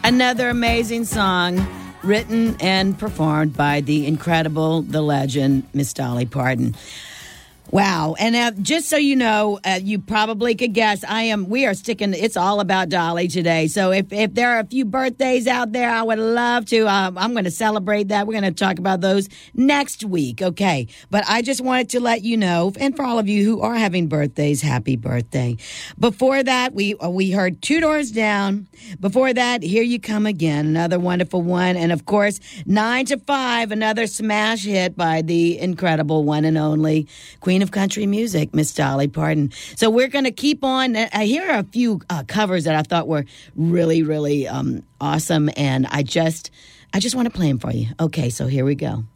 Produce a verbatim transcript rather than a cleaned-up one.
Another amazing song written and performed by the incredible, the legend, Miss Dolly Parton. Wow. And uh, just so you know, uh, you probably could guess, I am, we are sticking, it's all about Dolly today. So if, if there are a few birthdays out there, I would love to, um, I'm going to celebrate that. We're going to talk about those next week. Okay. But I just wanted to let you know, and for all of you who are having birthdays, happy birthday. Before that, we, uh, we heard Two Doors Down. Before that, Here You Come Again, another wonderful one. And of course, Nine to Five, another smash hit by the incredible one and only Queen of Country Music, Miss Dolly Parton. So we're going to keep on. Uh, here are a few uh, covers that I thought were really, really um, awesome, and I just, I just want to play them for you. Okay, so here we go.